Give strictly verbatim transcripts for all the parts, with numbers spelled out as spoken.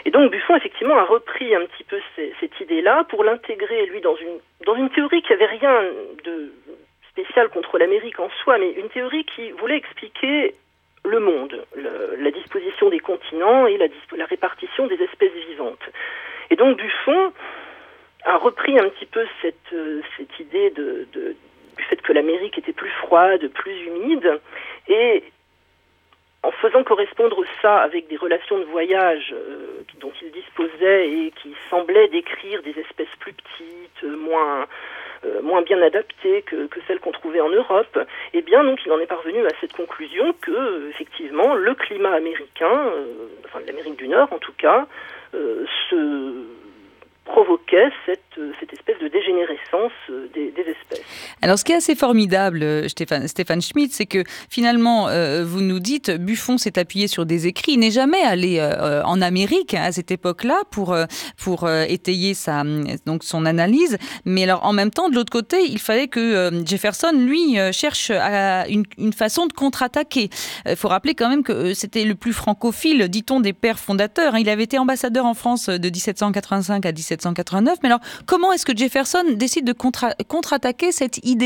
Et donc Buffon, effectivement, a repris un petit peu ces, cette idée-là pour l'intégrer, lui, dans une, dans une théorie qui n'avait rien de spécial contre l'Amérique en soi, mais une théorie qui voulait expliquer le monde, le, la disposition des continents et la, la répartition des espèces vivantes. Et donc Buffon a repris un petit peu cette, euh, cette idée de, de, du fait que l'Amérique était plus froide, plus humide, et en faisant correspondre ça avec des relations de voyage euh, dont il disposait et qui semblaient décrire des espèces plus petites, moins... Euh, moins bien adaptées que, que celles qu'on trouvait en Europe, et bien donc il en est parvenu à cette conclusion que euh, effectivement le climat américain, euh, enfin de l'Amérique du Nord en tout cas, euh, se provoquait cette, cette espèce de dégénérescence des, des espèces. Alors ce qui est assez formidable, Stéphane, Stéphane Schmitt, c'est que finalement, euh, vous nous dites, Buffon s'est appuyé sur des écrits, il n'est jamais allé euh, en Amérique à cette époque-là pour, pour euh, étayer sa, donc son analyse, mais alors en même temps, de l'autre côté, il fallait que euh, Jefferson, lui, euh, cherche à une, une façon de contre-attaquer. Il faut rappeler quand même que euh, c'était le plus francophile, dit-on, des pères fondateurs. Il avait été ambassadeur en France de dix-sept cent quatre-vingt-cinq à dix-sept cent quatre-vingt-neuf, mais alors comment est-ce que Jefferson décide de contra- contre-attaquer cette idée-là ?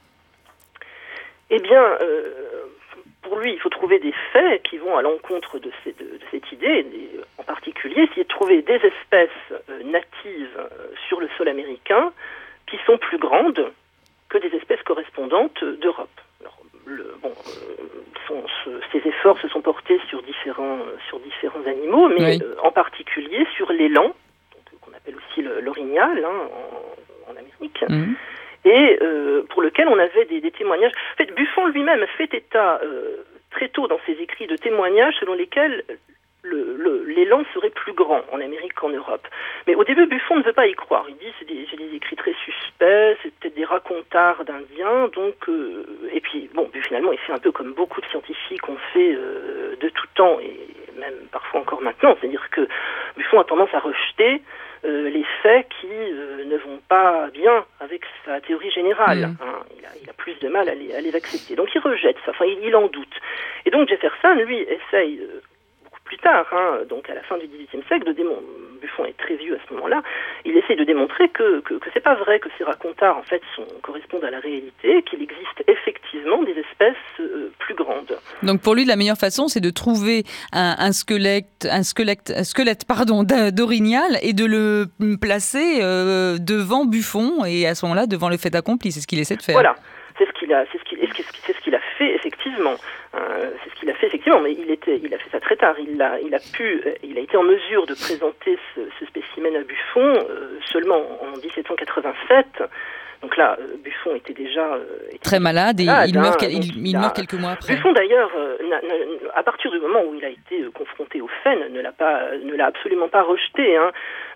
Eh bien, euh, pour lui, il faut trouver des faits qui vont à l'encontre de, ces, de, de cette idée, et en particulier essayer de trouver des espèces euh, natives euh, sur le sol américain qui sont plus grandes que des espèces correspondantes d'Europe. Alors, le, bon, euh, son, ce, ces efforts se sont portés sur différents, sur différents animaux, mais oui. euh, en particulier sur l'élan, qu'on appelle aussi le, l'orignal hein, en, en Amérique, mmh. et euh, pour lequel on avait des, des témoignages. En fait, Buffon lui-même fait état euh, très tôt dans ses écrits de témoignages selon lesquels le, le, l'élan serait plus grand en Amérique qu'en Europe. Mais au début, Buffon ne veut pas y croire. Il dit c'est des, c'est des écrits très suspects, c'est peut-être des racontards d'Indiens. Donc, euh, et puis, bon, finalement, il fait un peu comme beaucoup de scientifiques ont fait euh, de tout temps, et même parfois encore maintenant. C'est-à-dire que Buffon a tendance à rejeter euh, les faits qui euh, ne vont pas bien avec sa théorie générale. Mmh. Hein. Il, a, il a plus de mal à les, à les accepter. Donc, il rejette ça. Enfin, il, il en doute. Et donc, Jefferson, lui, essaye... Euh, plus tard, hein, donc à la fin du dix-huitième siècle, de démon... Buffon est très vieux à ce moment-là, il essaye de démontrer que, que, que c'est pas vrai que ces racontards en fait sont, correspondent à la réalité, qu'il existe effectivement des espèces euh, plus grandes. Donc pour lui, la meilleure façon, c'est de trouver un, un squelette, un squelette, un squelette pardon, d'orignal et de le placer euh, devant Buffon et à ce moment-là devant le fait accompli. C'est ce qu'il essaie de faire. Voilà. C'est ce qu'il a, c'est ce qu'il, c'est ce qu'il a fait effectivement. Euh, c'est ce qu'il a fait effectivement, mais il était, il a fait ça très tard. Il a, il a pu, il a été en mesure de présenter ce, ce spécimen à Buffon euh, seulement en dix-sept cent quatre-vingt-sept. Donc là, euh, Buffon était déjà euh, était très malade et malade, il, meurt, hein, il, il, il meurt quelques mois après. Buffon d'ailleurs, euh, n'a, n'a, à partir du moment où il a été euh, confronté aux faits, ne l'a pas, ne l'a absolument pas rejeté. Hein.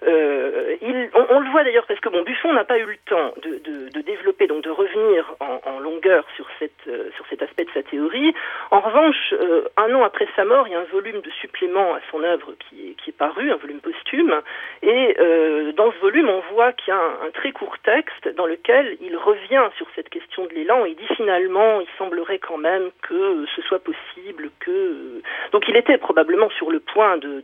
Euh, il, on, on le voit d'ailleurs parce que bon, Buffon n'a pas eu le temps de, de, de développer, donc de revenir en, en longueur sur cette, euh, sur cet aspect de sa théorie. En revanche, euh, un an après sa mort, il y a un volume de supplément à son œuvre qui est, qui est paru, un volume posthume, et euh, dans ce volume, on voit qu'il y a un, un très court texte dans lequel il revient sur cette question de l'élan et dit finalement, il semblerait quand même que ce soit possible que... Donc il était probablement sur le point de,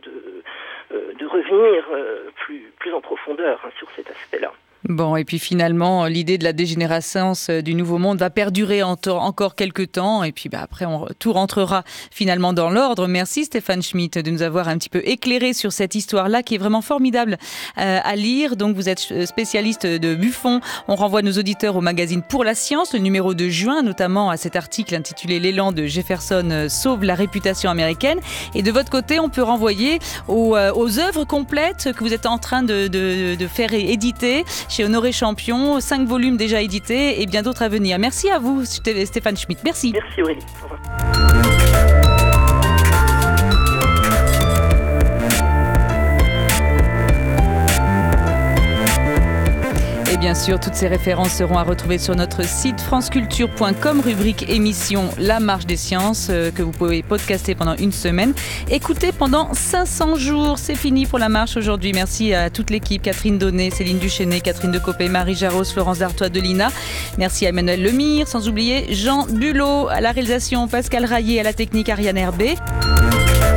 de, de revenir plus, plus en profondeur hein, sur cet aspect-là. Bon, et puis finalement, l'idée de la dégénérescence du Nouveau Monde va perdurer en to- encore quelques temps, et puis bah, après, on, tout rentrera finalement dans l'ordre. Merci Stéphane Schmitt de nous avoir un petit peu éclairé sur cette histoire-là, qui est vraiment formidable euh, à lire. Donc, vous êtes spécialiste de Buffon. On renvoie nos auditeurs au magazine Pour la Science, le numéro de juin, notamment à cet article intitulé « L'élan de Jefferson sauve la réputation américaine ». Et de votre côté, on peut renvoyer aux, euh, aux œuvres complètes que vous êtes en train de, de, de faire éditer chez Honoré Champion, cinq volumes déjà édités et bien d'autres à venir. Merci à vous, Stéphane Schmitt. Merci. Merci Aurélie. Au revoir. Et bien sûr, toutes ces références seront à retrouver sur notre site franceculture point com, rubrique émission La Marche des Sciences, euh, que vous pouvez podcaster pendant une semaine. Écoutez pendant cinq cents jours. C'est fini pour La Marche aujourd'hui. Merci à toute l'équipe, Catherine Donnet, Céline Duchesnay, Catherine Decopé, Marie Jaros, Florence Dartois, Delina. Merci à Emmanuel Lemire, sans oublier Jean Bulot, à la réalisation Pascal Raillet, à la technique Ariane Herbet.